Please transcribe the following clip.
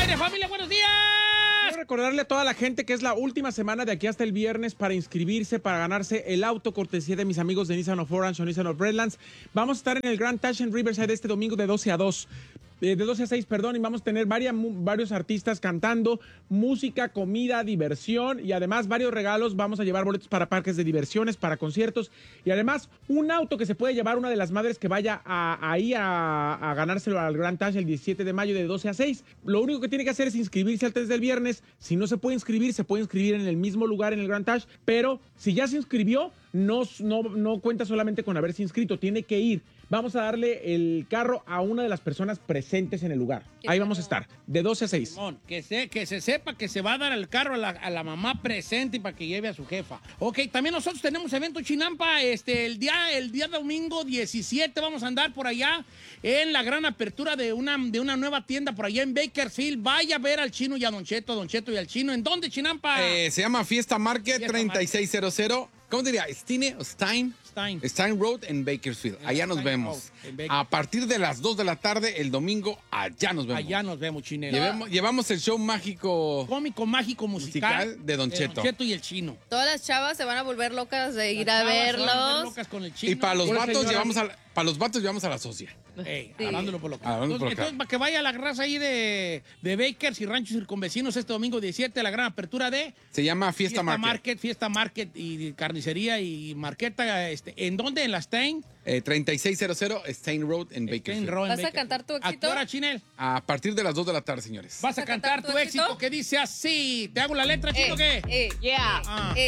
aire, familia, buenos días. Quiero recordarle a toda la gente que es la última semana de aquí hasta el viernes para inscribirse, para ganarse el auto cortesía de mis amigos de Nissan of Orange o Nissan of Redlands. Vamos a estar en el Grand Touch en Riverside este domingo de 12 a 2. De 12 a 6, perdón, y vamos a tener varios artistas cantando, música, comida, diversión y además varios regalos. Vamos a llevar boletos para parques de diversiones, para conciertos y además un auto que se puede llevar una de las madres que vaya ahí a ganárselo al Grand Touch el 17 de mayo de 12 a 6. Lo único que tiene que hacer es inscribirse antes del viernes. Si no se puede inscribir en el mismo lugar en el Grand Touch, pero si ya se inscribió, no cuenta solamente con haberse inscrito, tiene que ir. Vamos a darle el carro a una de las personas presentes en el lugar. Ahí vamos a estar, de 12 a 6. Simón, que se sepa que se va a dar el carro a la mamá presente y para que lleve a su jefa. Ok, también nosotros tenemos evento Chinampa, el día domingo 17 vamos a andar por allá en la gran apertura de una nueva tienda por allá en Bakersfield. Vaya a ver al Chino y a Don Cheto y al Chino. ¿En dónde, Chinampa? Se llama Fiesta Market 3600. ¿Cómo diría? ¿Stine o Stein? Stein Road en Bakersfield. Allá nos vemos. A partir de las 2 de la tarde, el domingo, allá nos vemos. Allá nos vemos, Chinero. Llevamos el show mágico. Cómico, mágico, musical de Don Cheto. Don Cheto y el Chino. Todas las chavas se van a volver locas de ir a verlos. Locas con el Chino. Y para los vatos llevamos a la socia. Sí. Hablándolo por Entonces, para que vaya la raza ahí de Bakers y Ranchos Circunvecinos este domingo 17, la gran apertura de... Se llama Fiesta Market. Fiesta Market y carnicería y marqueta. ¿En dónde? ¿En la Stein? 3600 Stein Road en Bakersfield. ¿Vas a cantar tu éxito? ¿A qué hora, Chinel? A partir de las 2 de la tarde, señores. ¿Vas a cantar tu éxito que dice así? ¿Te hago la letra, Chino, o qué? Yeah.